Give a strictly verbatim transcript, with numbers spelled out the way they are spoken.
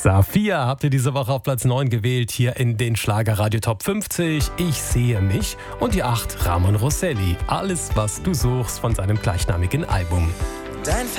Saphia habt ihr diese Woche auf Platz neun gewählt, hier in den Schlagerradio Top fünfzig. Ich sehe mich. Und die acht Ramon Rosselli. Alles, was du suchst von seinem gleichnamigen Album. Dein